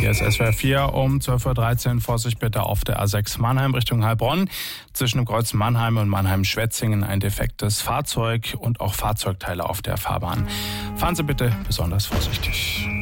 Hier ist SWR 4 um 12.13 Uhr. Vorsicht bitte auf der A6 Mannheim Richtung Heilbronn. Zwischen dem Kreuz Mannheim und Mannheim-Schwetzingen ein defektes Fahrzeug und auch Fahrzeugteile auf der Fahrbahn. Fahren Sie bitte besonders vorsichtig.